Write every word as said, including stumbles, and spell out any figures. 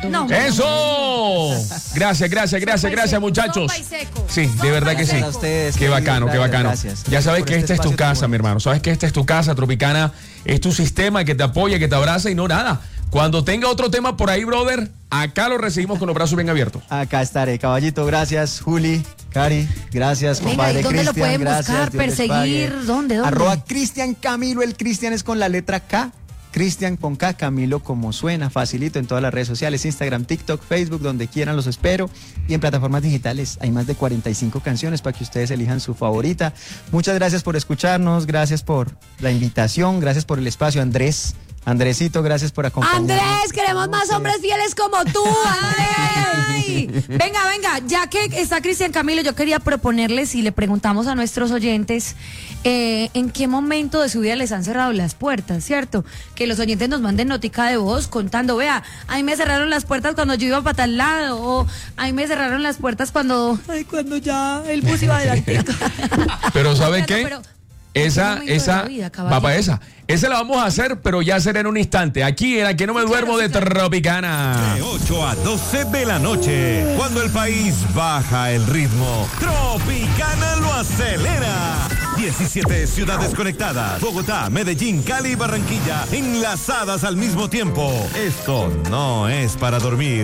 tú. No, ¡Eso! Gracias, gracias, gracias, gracias, muchachos. Sí, de verdad que sí. A ustedes, Qué bacano, qué gracias, bacano. gracias. Ya sabes Por que este esta es tu espacio tan casa, bueno. mi hermano. Sabes que esta es tu casa, Tropicana es tu sistema que te apoya, que te abraza y no nada. Cuando tenga otro tema por ahí, brother, acá lo recibimos con los brazos bien abiertos. Acá estaré, caballito, gracias, Juli, Cari, gracias, Venga, compadre ¿y dónde lo Cristian, pueden gracias, buscar, Dios les perseguir? pague. ¿Dónde, dónde? Arroba Cristian Camilo, el Cristian es con la letra K, Cristian con K, Camilo como suena, facilito en todas las redes sociales, Instagram, TikTok, Facebook, donde quieran los espero. Y en plataformas digitales hay más de cuarenta y cinco canciones para que ustedes elijan su favorita. Muchas gracias por escucharnos, gracias por la invitación, gracias por el espacio, Andrés. Andresito, gracias por acompañarnos. Andrés, queremos más hombres fieles como tú, Andrés. Venga, venga, ya que está Cristian Camilo, yo quería proponerles y le preguntamos a nuestros oyentes eh, en qué momento de su vida les han cerrado las puertas, ¿cierto? Que los oyentes nos manden notica de voz contando, vea, a mí me cerraron las puertas cuando yo iba para tal lado, o a mí me cerraron las puertas cuando, ay, cuando ya el bus iba adelante. Pero ¿sabe qué? Pero, Esa, momento de esa, la vida, va caballero? para esa. Esa la vamos a hacer, pero ya será en un instante. Aquí en la que no me Sí, duermo claro, de sí, claro. Tropicana. De ocho a doce de la noche, cuando el país baja el ritmo, Tropicana lo acelera. diecisiete ciudades conectadas, Bogotá, Medellín, Cali y Barranquilla, enlazadas al mismo tiempo. Esto no es para dormir.